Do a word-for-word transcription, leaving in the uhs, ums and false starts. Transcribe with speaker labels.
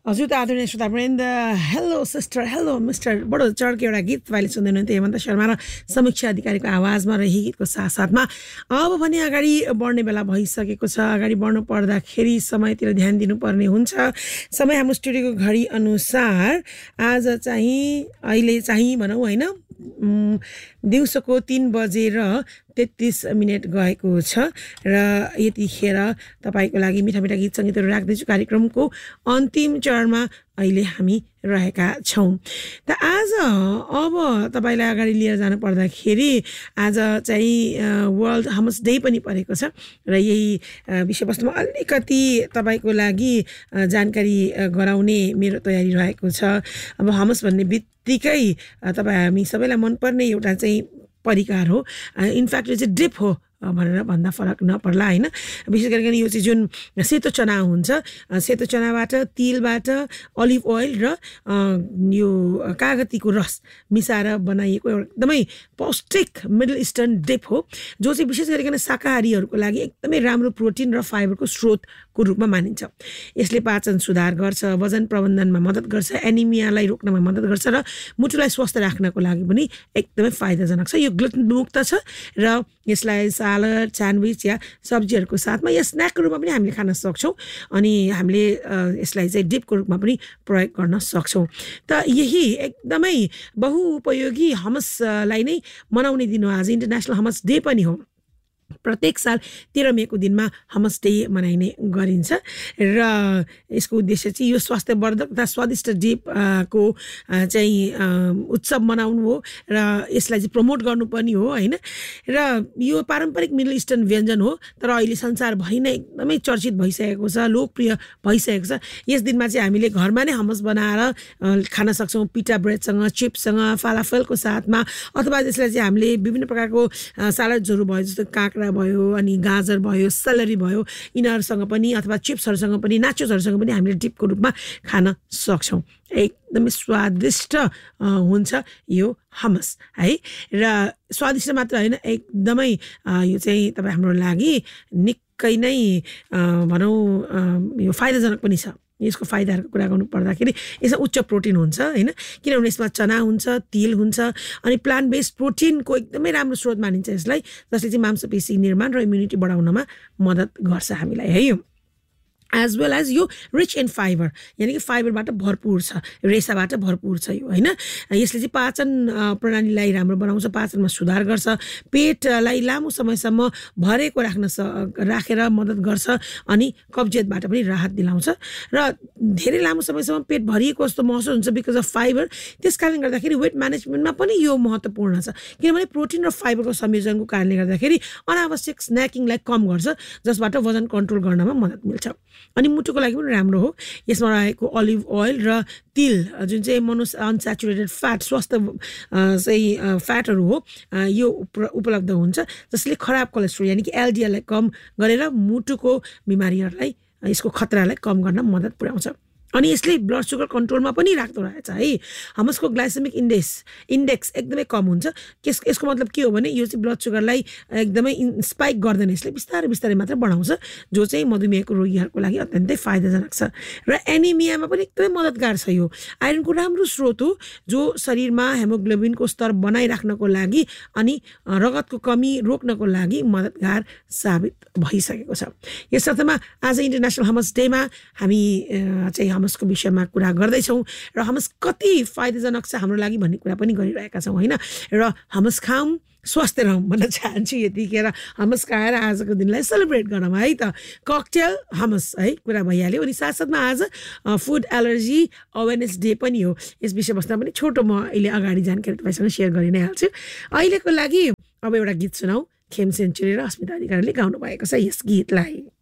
Speaker 1: हजुर त आदरणीय श्रोतावृन्द, हेलो सिस्टर, हेलो मिस्टर, बडो चर्को एउटा गीत तपाईँले सुन्दै हुनुहुन्थ्यो हेमन्त शर्मा र समीक्षा अधिकारीको आवाजमा र यही गीतको साथसाथमा अब भने अगाडि बढ्ने बेला भइसकेको छ। अगाडि बढ्नु पर्दाखेरि समयतिर ध्यान दिनुपर्ने हुन्छ। समय हाम्रो स्टुडियोको घडी अनुसार आज चाहिँ अहिले चाहिँ भनौँ होइन दिउँसोको तीन बजेर तेत्तिस मिनट गएको छ र यतिखेर तपाईँको लागि मिठा मिठा गीत सङ्गीतहरू राख्दैछु। कार्यक्रमको अन्तिम चरणमा अहिले हामी रहेका छौँ। त आज अब तपाईँलाई अगाडि लिएर जानु पर्दाखेरि आज चाहिँ वर्ल्ड हमस डे पनि परेको छ र यही विषयवस्तुमा अलिकति तपाईँको लागि जानकारी गराउने मेरो तयारी रहेको छ। अब हमस भन्ने बित्तिकै तपाईँ हामी सबैलाई मनपर्ने एउटा चाहिँ परिकार हो। इनफ्याक्ट यो चाहिँ डिप हो भनेर भन्दा फरक नपर्ला होइन। विशेष गरिकन यो चाहिँ जुन सेतो चना हुन्छ, सेतो चनाबाट तिलबाट अलिभ ओइल र यो कागतीको रस मिसाएर बनाइएको एउटा एकदमै पौष्टिक मिडल इस्टर्न डिप हो, जो चाहिँ विशेष गरिकन शाकाहारीहरूको लागि एकदमै राम्रो प्रोटिन र फाइबरको स्रोतको रूपमा मानिन्छ। यसले पाचन सुधार गर्छ, वजन प्रबन्धनमा मद्दत गर्छ, एनिमियालाई रोक्नमा मद्दत गर्छ र मुटुलाई स्वस्थ राख्नको लागि पनि एकदमै फाइदाजनक छ। यो ग्लुटेन मुक्त छ र यसलाई सालड, स्यान्डविच या सब्जीहरूको साथमा या स्न्याकको रूपमा पनि हामीले खान सक्छौँ अनि हामीले यसलाई चाहिँ डिपको रूपमा पनि प्रयोग गर्न सक्छौँ। त यही एकदमै बहुउपयोगी हमसलाई नै मनाउने दिन हो। आज इन्टरनेसनल हमस डे पनि हो। प्रत्येक साल तेह्र मेको दिनमा हमस डे मनाइने गरिन्छ र यसको उद्देश्य चाहिँ यो स्वास्थ्यवर्धक तथा स्वादिष्ट डिप को चाहिँ उत्सव मनाउनु हो र यसलाई चाहिँ प्रमोट गर्नु पनि हो होइन। र यो पारम्परिक मिडल इस्टर्न व्यञ्जन हो, तर अहिले संसारभरि नै एकदमै चर्चित भइसकेको छ, लोकप्रिय भइसकेको छ। यस दिनमा चाहिँ हामीले घरमा नै हमस बनाएर खान सक्छौँ, पिटा ब्रेडसँग, चिप्ससँग, फालाफलको साथमा, अथवा त्यसलाई चाहिँ हामीले विभिन्न प्रकारको सालडहरू भयो जस्तो काँक्रा भयो अनि गाजर भयो, सेलरी भयो, यिनीहरूसँग पनि अथवा चिप्सहरूसँग पनि, नाचोसहरूसँग पनि हामीले डिपको रूपमा खान सक्छौँ। एकदमै स्वादिष्ट हुन्छ यो हमस है। र स्वादिष्ट मात्र होइन, एकदमै यो चाहिँ तपाईँ हाम्रो लागि निकै नै भनौँ यो फाइदाजनक पनि छ। यसको फाइदाहरूको कुरा गर्नु पर्दाखेरि यसमा उच्च प्रोटिन हुन्छ होइन, किनभने यसमा चना हुन्छ, तिल हुन्छ अनि प्लान्ट बेस्ड प्रोटिनको एकदमै राम्रो स्रोत मानिन्छ यसलाई, जसले चाहिँ मांसपेशी निर्माण र इम्युनिटी बढाउनमा मद्दत गर्छ हामीलाई है। यो एज वेल एज यो रिच इन फाइबर, यानि कि फाइबरबाट भरपुर छ, रेसाबाट भरपुर छ यो होइन। यसले चाहिँ पाचन प्रणालीलाई राम्रो बनाउँछ, पाचनमा सुधार गर्छ, पेटलाई लामो समयसम्म भरेको राख्न स राखेर मद्दत गर्छ अनि कब्जियतबाट पनि राहत दिलाउँछ र धेरै लामो समयसम्म पेट भरिएको जस्तो महसुस हुन्छ बिकज अफ फाइबर। त्यस कारणले गर्दाखेरि वेट म्यानेजमेन्टमा पनि यो महत्त्वपूर्ण छ, किनभने प्रोटिन र फाइबरको संयोजनको कारणले गर्दाखेरि अनावश्यक स्न्याकिङलाई कम गर्छ, जसबाट वजन कन्ट्रोल गर्नमा मद्दत मिल्छ अनि मुटुको लागि पनि राम्रो हो। यसमा रहेको अलिभ ओइल र तिल जुन चाहिँ मोनो अनस्याचुरेटेड फ्याट, स्वस्थ चाहिँ फ्याटहरू हो, यो उपलब्ध हुन्छ, जसले खराब कोलेस्ट्रोल यानि कि एलडिएललाई कम गरेर मुटुको बिमारीहरूलाई, यसको खतरालाई कम गर्न मद्दत पुर्याउँछ अनि यसले ब्लड सुगर कन्ट्रोलमा पनि राख्दो रहेछ है। हमसको ग्लाइसेमिक इन्डेक्स इन्डेक्स एकदमै कम हुन्छ। यस यसको मतलब के हो भने यो चाहिँ ब्लड सुगरलाई एकदमै स्पाइक गर्दैन, यसले बिस्तारै बिस्तारै मात्र बढाउँछ, जो चाहिँ मधुमेहको रोगीहरूको लागि अत्यन्तै फाइदाजनक छ र एनिमियामा पनि एकदमै मद्दतगार छ। यो आइरनको राम्रो स्रोत हो, जो शरीरमा हेमोग्लोबिनको स्तर बनाइराख्नको लागि अनि रगतको कमी रोक्नको लागि मद्दतगार साबित भइसकेको छ। यस अर्थमा आज इन्टरनेसनल हमस डेमा हामी चाहिँ हमसको विषयमा कुरा गर्दैछौँ र हमस कति फाइदाजनक छ हाम्रो लागि भन्ने कुरा पनि गरिरहेका छौँ होइन। र हमस खाऊँ स्वस्थ रहौँ भन्न चाहन्छु। यतिखेर हमस खाएर आजको दिनलाई सेलिब्रेट गरौँ है त। ककटेल हमस है कुरा भइहाल्यो अनि साथसाथमा आज फुड एलर्जी अवेरनेस डे पनि हो। यस विषयवस्तुमा पनि छोटो म अहिले अगाडि जानकारी तपाईँसँग सेयर गरि नै हाल्छु। अहिलेको लागि अब एउटा गीत सुनाऊ, खेम सेन्चुरी र अस्मिता अधिकारीले गाउनु भएको छ यस गीतलाई।